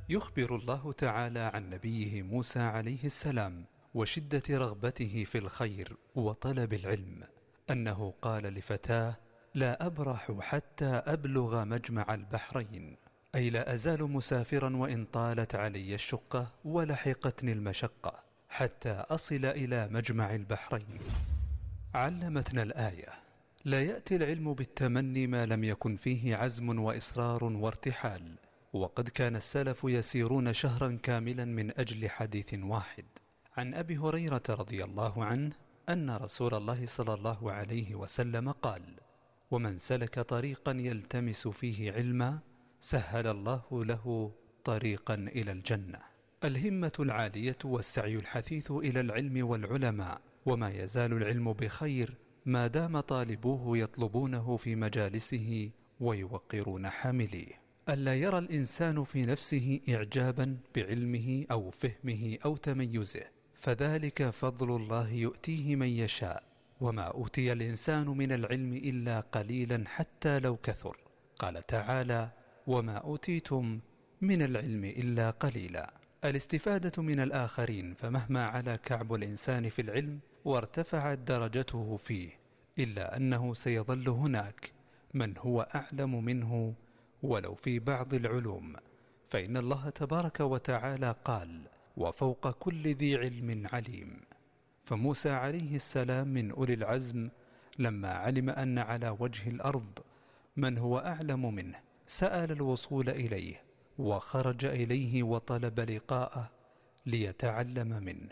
يخبر الله تعالى عن نبيه موسى عليه السلام وشدة رغبته في الخير وطلب العلم، أنه قال لفتاه: لا أبرح حتى أبلغ مجمع البحرين، أي لا أزال مسافرا وإن طالت علي الشقة ولحقتني المشقة حتى أصل إلى مجمع البحرين. علمتنا الآية: لا يأتي العلم بالتمني ما لم يكن فيه عزم وإصرار وارتحال. وقد كان السلف يسيرون شهرا كاملا من أجل حديث واحد. عن أبي هريرة رضي الله عنه أن رسول الله صلى الله عليه وسلم قال: ومن سلك طريقا يلتمس فيه علما سهل الله له طريقا إلى الجنة. الهمة العالية والسعي الحثيث إلى العلم والعلماء، وما يزال العلم بخير ما دام طالبوه يطلبونه في مجالسه ويوقرون حامليه. ألا يرى الإنسان في نفسه إعجابا بعلمه أو فهمه أو تميزه، فذلك فضل الله يؤتيه من يشاء، وما أوتي الإنسان من العلم إلا قليلا حتى لو كثر. قال تعالى: وما أوتيتم من العلم إلا قليلا. الاستفادة من الآخرين، فمهما علا كعب الإنسان في العلم وارتفعت درجته فيه، إلا أنه سيظل هناك من هو أعلم منه ولو في بعض العلوم، فإن الله تبارك وتعالى قال: وفوق كل ذي علم عليم. فموسى عليه السلام من أولي العزم لما علم أن على وجه الأرض من هو أعلم منه سأل الوصول إليه وخرج إليه وطلب لقاءه ليتعلم منه.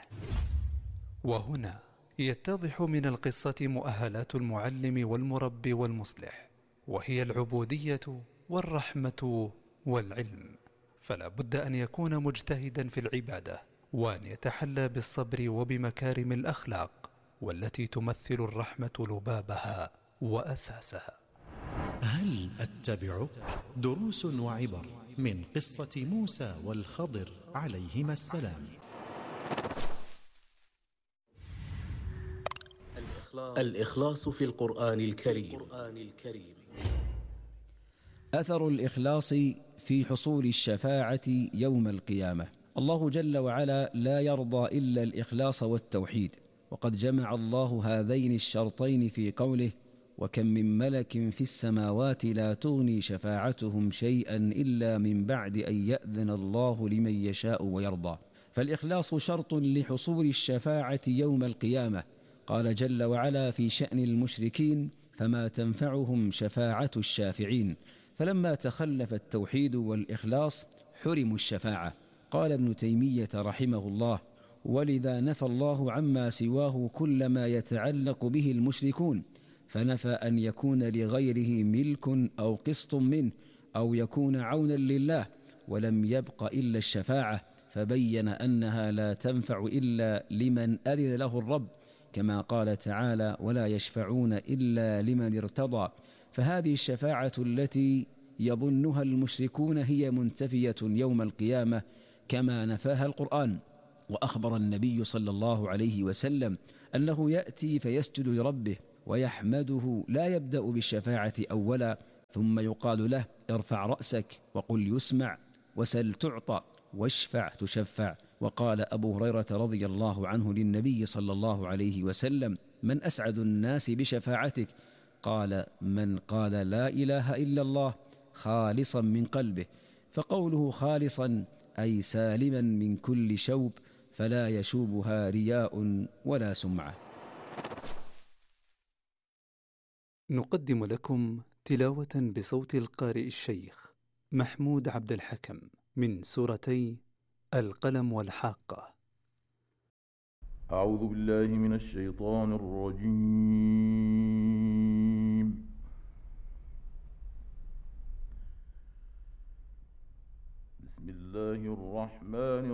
وهنا يتضح من القصة مؤهلات المعلم والمربي والمصلح، وهي العبودية والرحمة والعلم. فلا بد أن يكون مجتهدا في العبادة، وأن يتحلى بالصبر وبمكارم الأخلاق، والتي تمثل الرحمة لبابها وأساسها. هل أتبعك؟ دروس وعبر من قصة موسى والخضر عليهما السلام. الإخلاص في القرآن الكريم. أثر الإخلاص في حصول الشفاعة يوم القيامة. الله جل وعلا لا يرضى إلا الإخلاص والتوحيد، وقد جمع الله هذين الشرطين في قوله: وكم من ملك في السماوات لا تغني شفاعتهم شيئا إلا من بعد أن يأذن الله لمن يشاء ويرضى. فالإخلاص شرط لحصول الشفاعة يوم القيامة. قال جل وعلا في شأن المشركين: فما تنفعهم شفاعة الشافعين. فلما تخلف التوحيد والإخلاص حرموا الشفاعة. قال ابن تيمية رحمه الله: ولذا نفى الله عما سواه كل ما يتعلق به المشركون، فنفى أن يكون لغيره ملك أو قسط منه أو يكون عونا لله، ولم يبق إلا الشفاعة، فبين أنها لا تنفع إلا لمن أذن له الرب، كما قال تعالى: ولا يشفعون إلا لمن ارتضى. فهذه الشفاعة التي يظنها المشركون هي منتفية يوم القيامة كما نفاها القرآن. وأخبر النبي صلى الله عليه وسلم أنه يأتي فيسجد لربه ويحمده، لا يبدأ بالشفاعة أولا، ثم يقال له: ارفع رأسك وقل يسمع، وسل تعطى، واشفع تشفع. وقال أبو هريرة رضي الله عنه للنبي صلى الله عليه وسلم: من أسعد الناس بشفاعتك؟ قال: من قال لا إله إلا الله خالصا من قلبه. فقوله خالصا أي سالما من كل شوب، فلا يشوبها رياء ولا سمعة. نقدم لكم تلاوة بصوت القارئ الشيخ محمود عبد الحكم من سورتي القلم والحاقة. أعوذ بالله من الشيطان الرجيم. بسم الله الرحمن